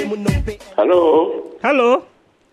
Hello.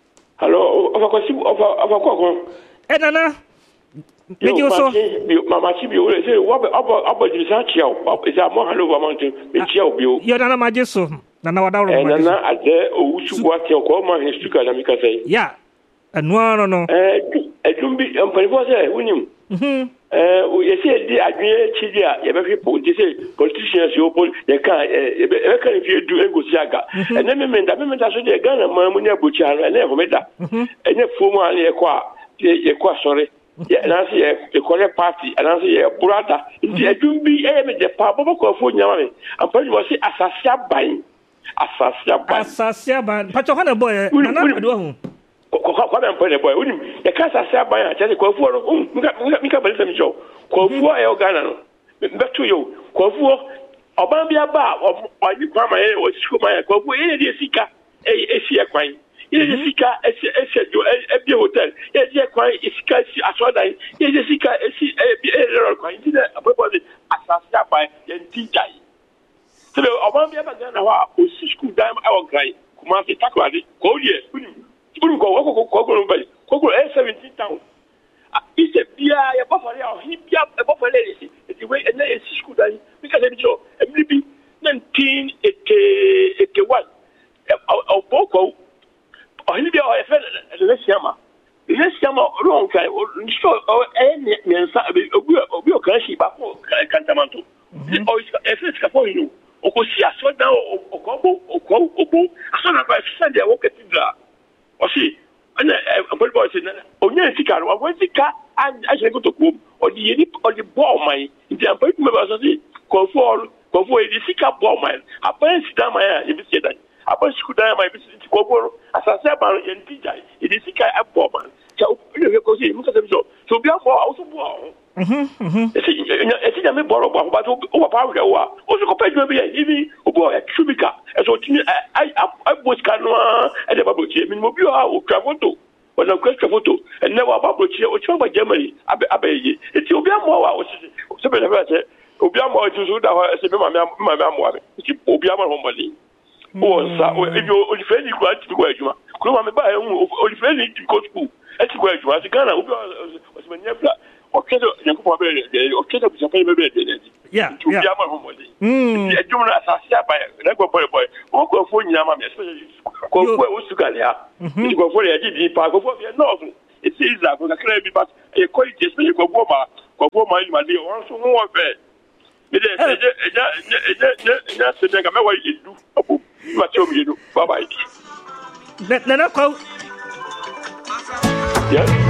Nana. Medio so. Mama Chibio say what about you say is a more hello mountain. Me chia bio. Yo nana majeso. Nana wada ro. Nana ade owusu wati ko ma history na mika say. Yeah. No. Edumbi ampanifo say wunim. You say the adwe chidi a ye be people they say politicians you pol they can if you do ego siaga. And then me so dey Ghana ma mu nya bochi ara na e homeda. Enye fomu an ye kwa sorry. Yeah, the correct party, and answer your brother. The Dumbi, the Papa for Yammy. I'm pretty much Assasia buying. Assasia buying. Pachana boy, Nana. What I'm putting a boy. The Casa buying, I tell you, Kofu, Mika Belgium Joe. Kofu, Elgana. Back to you. Kofu, Obambia Bar, or you come or school my Kofu, any Sika, a quine. Il est Sika, et hotel. Il y a quoi, il s'y a soda, il y a Sika, et si il y a à propos de Assassin by Yentika. So, avant bien d'avoir aussi school dime our guy, comment c'est taquadi, Collier, Uru Coco, 17 town. It's a beer, a buffer, he be up a buffer, it's the way and then it's school dime, because I'm sure, and maybe 1981 of Boko. He be our friend, the Yama. The Yama wrong guy, or any Obio Kashi Bako, Cantamanto. Or if it's for you, or see a sort down or Combo, or Obo, I saw by Sunday walk at the or see, and a boy said, oh, yes, or when's the car? And I shall go to Coom, or the ball mine, in the appointment of the Confor, the Sika ball mine. I find Sidama, if you say that. Upon school time, my business to go as I said about NTJ. It is a guy at Bowman. So, so be also borrow. I think I may borrow, but overpowered. Also, compared to me, even a cubica, as what I was canoa and a bubble chair in Mobile or Cravoto, or no question photo, and never a bubble chair or trouble Germany. It's your more. Somebody said, Obiama to do that as a mamma, Obiama homely. If you're only friendly, you to go to Kuma buy only friendly to go to school. At the graduate, as a Ghana was when you or yeah, yeah. By boy, or for Yama, especially go to Galia. You go for a park of no. It's easy, but a quality, especially go for my dear, also more bad. That's the thing I know what you do. What you do? Bye bye. Nana, yes.